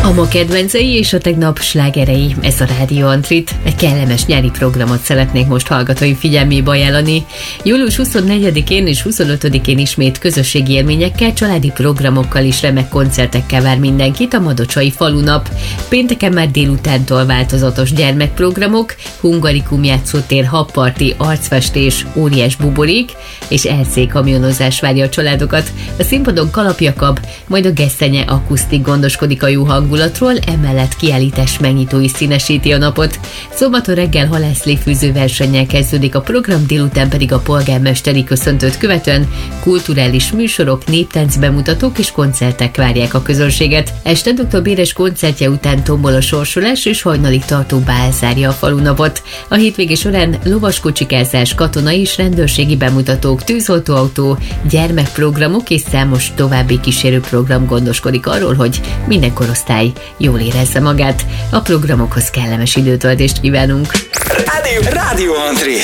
A ma kedvencei és a tegnap slágerei, ez a Rádió Antrit. Egy kellemes nyári programot szeretnék most hallgatói figyelmébe ajánlani. Július 24-én és 25-én ismét közösségi élményekkel, családi programokkal és remek koncertekkel vár mindenkit a Madocsai Falunap. Pénteken már délutántól változatos gyermekprogramok, hungarikum játszótér, habparti, arcfestés, óriás buborék és LC kamionozás várja a családokat. A színpadon Kalap Jakab, majd a Gesszenye akusztik gondoskodik a jó hangulatról, emellett kiállítás megnyitó is színesíti a napot. Szombaton reggel halászléfűző versennyel kezdődik a program, délután pedig a polgármesteri köszöntőt követően kulturális műsorok, néptánc bemutatók és koncertek várják a közönséget. Este Dr. Béres koncertje után tombol a sorsolás és hajnalig tartó bál zárja a falunapot. A hétvége során lovaskocsikázás, katonai és rendőrségi bemutatók, tűzoltóautó, gyermekprogramok és számos további kísérőprogram gondoskodik arról, hogy minden korosztály jól érezze magát. A programokhoz kellemes időtöltést kívánunk. Rádió Antrit.